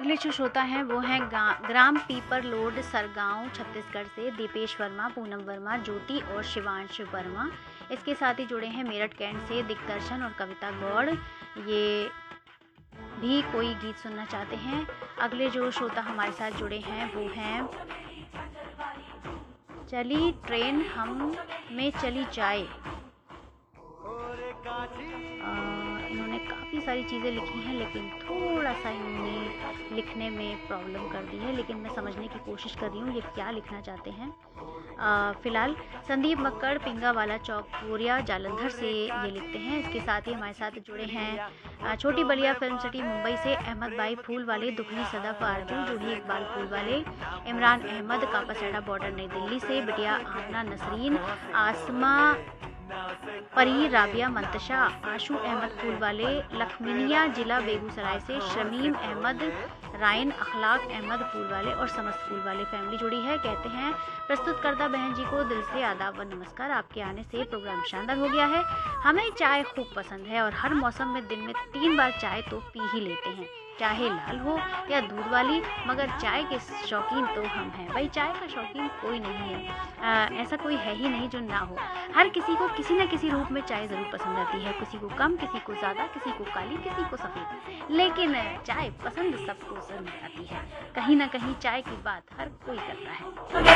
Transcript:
अगले जो श्रोता हैं वो हैं ग्राम पीपर लोड सरगांव छत्तीसगढ़ से दीपेश वर्मा, पूनम वर्मा, ज्योति और शिवांश वर्मा। इसके साथ ही जुड़े हैं मेरठ कैंट से दिग्दर्शन और कविता गौड़, ये भी कोई गीत सुनना चाहते हैं। अगले जो श्रोता हमारे साथ जुड़े हैं वो हैं चली ट्रेन हम में चली जाए। इन्होंने काफ़ी सारी चीज़ें लिखी हैं लेकिन थोड़ा सा इन्होंने लिखने में प्रॉब्लम कर दी है, लेकिन मैं समझने की कोशिश कर रही हूँ ये क्या लिखना चाहते हैं। फ़िलहाल संदीप मक्कड़ पिंगावाला चौक कोरिया जालंधर से ये लिखते हैं। इसके साथ ही हमारे साथ जुड़े हैं छोटी बलिया फिल्म सिटी मुंबई से अहमद भाई फूल वाले, दुखनी सदफ आरजू, जूही इकबाल फूल वाले, इमरान अहमद कापासेड़ा बॉर्डर नई दिल्ली से, बिटिया आमना नसरीन, आसमा परी, राबिया मंतशा, आशू अहमद फूल वाले, लखमीनिया जिला बेगूसराय से, शमीम अहमद, रायन अखलाक अहमद फूल वाले और समस्त फूल वाले फैमिली जुड़ी है। कहते हैं प्रस्तुतकर्ता बहन जी को दिल से आदाब व नमस्कार। आपके आने से प्रोग्राम शानदार हो गया है। हमें चाय खूब पसंद है और हर मौसम में दिन में 3 बार चाय तो पी ही लेते हैं, चाहे लाल हो या दूध वाली, मगर चाय के शौकीन तो हम हैं। भाई चाय का शौकीन कोई नहीं है, ऐसा कोई है ही नहीं जो ना हो। हर किसी को किसी न किसी रूप में चाय ज़रूर पसंद आती है, किसी को कम, किसी को ज़्यादा, किसी को काली, किसी को सफ़ेद, लेकिन चाय पसंद सबको ज़रूर आती है। कहीं ना कहीं चाय की बात हर कोई करता है।